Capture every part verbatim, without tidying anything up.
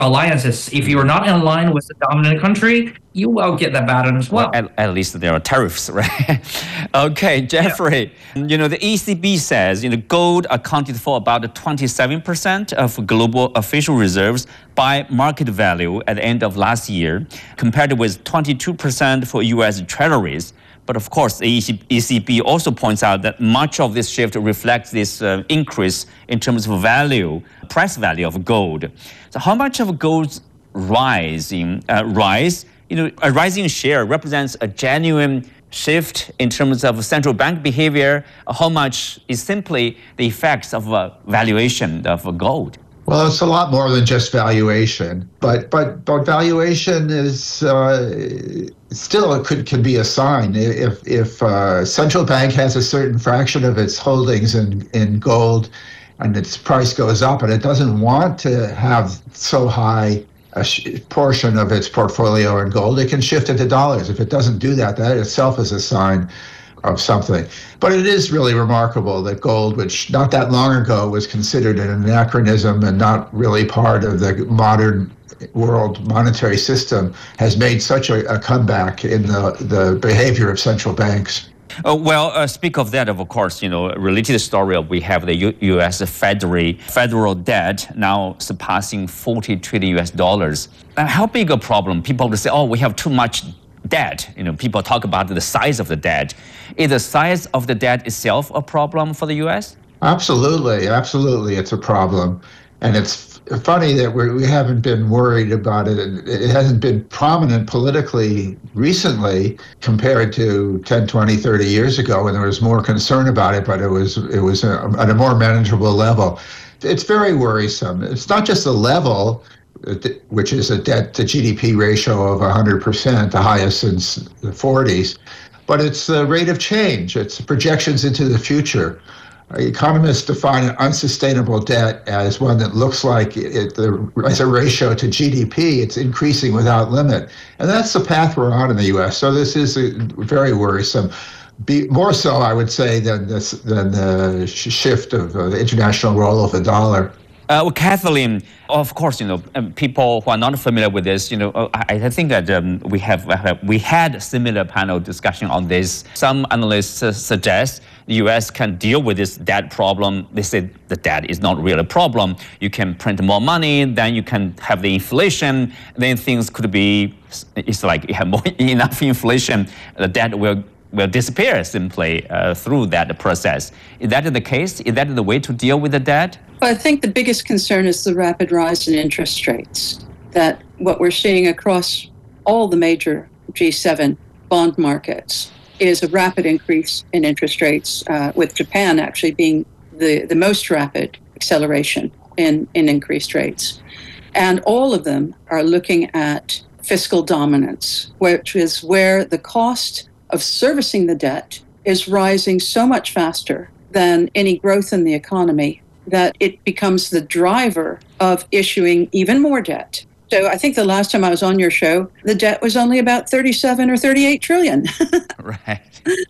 alliances. If you're not in line with the dominant country, you will get that pattern as well. well at, at least there are tariffs, right? Okay, Jeffrey, yeah. you know, the E C B says, you know, gold accounted for about twenty-seven percent of global official reserves by market value at the end of last year, compared with twenty-two percent for U S treasuries. But of course, the E C B also points out that much of this shift reflects this uh, increase in terms of value, price value of gold. So how much of gold's rise, in, uh, rise, you know, a rising share represents a genuine shift in terms of central bank behavior? How much is simply the effects of uh, valuation of gold? Well, it's a lot more than just valuation, but but but valuation is uh, still it could could be a sign. If if uh, central bank has a certain fraction of its holdings in in gold, and its price goes up, and it doesn't want to have so high a portion of its portfolio in gold, it can shift it to dollars. If it doesn't do that, that itself is a sign of something. But it is really remarkable that gold, which not that long ago was considered an anachronism and not really part of the modern world monetary system, has made such a, a comeback in the, the behavior of central banks. Uh, well, uh, speak of that, of course, you know, related story, we have the U- U.S. federal, federal debt now surpassing forty trillion U S dollars. And how big a problem? People will say, oh, we have too much debt. You know, people talk about the size of the debt. Is the size of the debt itself a problem for the U S? Absolutely, absolutely, it's a problem. And it's funny that we're, we haven't been worried about it. It hasn't been prominent politically recently compared to ten, twenty, thirty years ago when there was more concern about it, but it was, it was a, at a more manageable level. It's very worrisome. It's not just the level, which is a debt to G D P ratio of one hundred percent, the highest since the forties, but it's the rate of change. It's projections into the future. Economists define an unsustainable debt as one that looks like it, the, as a ratio to G D P, it's increasing without limit. And that's the path we're on in the U S. So this is a, very worrisome. Be, more so, I would say, than, this, than the shift of uh, the international role of the dollar. Uh, well, Kathleen, of course, you know, um, people who are not familiar with this, you know, I, I think that um, we have uh, we had a similar panel discussion on this. Some analysts uh, suggest the U S can deal with this debt problem. They say the debt is not really a problem. You can print more money, then you can have the inflation, then things could be, it's like you have more enough inflation, the debt will will disappear simply uh, through that process. Is that the case? Is that the way to deal with the debt? Well, I think the biggest concern is the rapid rise in interest rates, that what we're seeing across all the major G seven bond markets is a rapid increase in interest rates, uh, with Japan actually being the, the most rapid acceleration in, in increased rates. And all of them are looking at fiscal dominance, which is where the cost of servicing the debt is rising so much faster than any growth in the economy that it becomes the driver of issuing even more debt. So I think the last time I was on your show, the debt was only about thirty-seven or thirty-eight trillion. Right.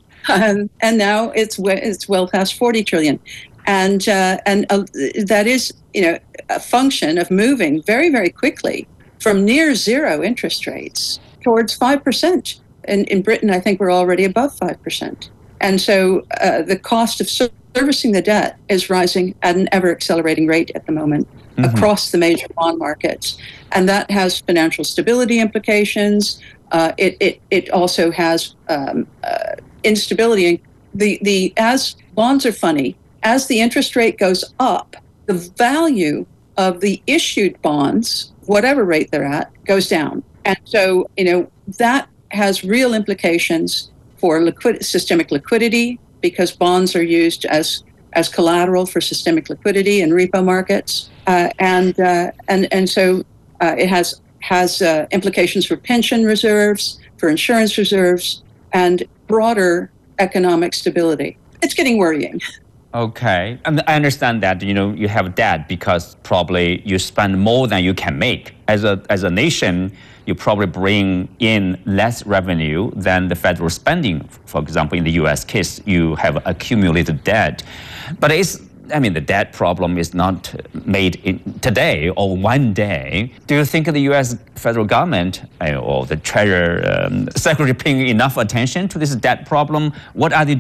Um, and now it's it's well past forty trillion. And uh, and uh, that is, you know, a function of moving very, very quickly from near zero interest rates towards five percent. In, in Britain, I think we're already above five percent. And so uh, the cost of servicing the debt is rising at an ever-accelerating rate at the moment mm-hmm. across the major bond markets. And that has financial stability implications. Uh, it, it, it also has um, uh, instability. The, the, as bonds are funny, as the interest rate goes up, the value of the issued bonds, whatever rate they're at, goes down. And so, you know, that has real implications for liquid, systemic liquidity, because bonds are used as as collateral for systemic liquidity in repo markets, uh, and uh, and and so uh, it has has uh, implications for pension reserves, for insurance reserves, and broader economic stability. It's getting worrying. Okay, and I understand that, you know, you have debt because probably you spend more than you can make. As a as a nation, you probably bring in less revenue than the federal spending. For example, in the U S case, you have accumulated debt. But it's I mean, the debt problem is not made in today or one day. Do you think the U S federal government uh, or the Treasury um, Secretary paying enough attention to this debt problem? What are they